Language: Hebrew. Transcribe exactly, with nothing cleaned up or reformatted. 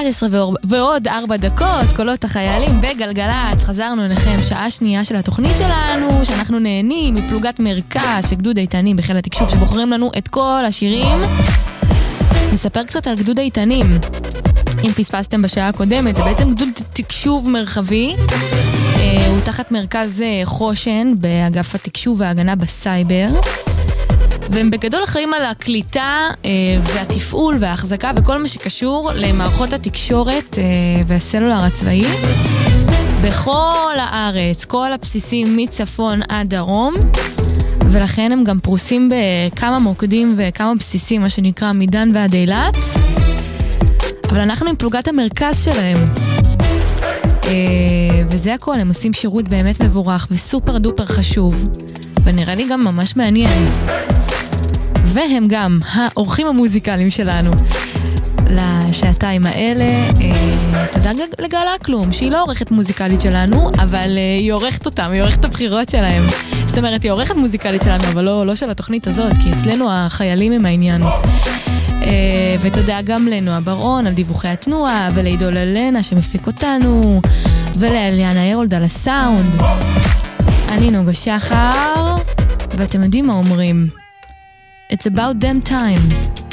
עשרה ועוד ארבע דקות, קולות החיילים בגלגלץ. חזרנו אליכם, שעה שנייה של התוכנית שלנו, שאנחנו נהנים מפלוגת מרכז של גדוד איתנים בחיל התקשוב, שבוחרים לנו את כל השירים. נספר קצת על גדוד איתנים. אם פספסתם בשעה הקודמת, זה בעצם גדוד תקשוב מרחבי. הוא תחת מרכז חושן באגף התקשוב וההגנה בסייבר. והם בגדול אחראים על הקליטה והתפעול וההחזקה וכל מה שקשור למערכות התקשורת והסלולר הצבאי בכל הארץ, כל הבסיסים מצפון עד דרום, ולכן הם גם פרוסים בכמה מוקדים וכמה בסיסים, מה שנקרא מדן ועד אילת. אבל אנחנו עם פלוגת המרכז שלהם, וזה הכל. הם עושים שירות באמת מבורך וסופר דופר חשוב, ונראה לי גם ממש מעניין. והם גם האורחים המוזיקליים שלנו לשעתיים האלה. אה, תודה לגלה כלום, שהיא לא עורכת מוזיקלית שלנו, אבל אה, היא עורכת אותם, היא עורכת את הבחירות שלהם. זאת אומרת, היא עורכת מוזיקלית שלנו, אבל לא, לא של התוכנית הזאת, כי אצלנו החיילים הם העניין. אה, ותודה גם לנועה ברון על דיווחי התנועה, ולעידול אלנה שמפיק אותנו, ולאליאנה הרולד על הסאונד. אני נוגה שחר, ואתם יודעים מה אומרים. It's about them time.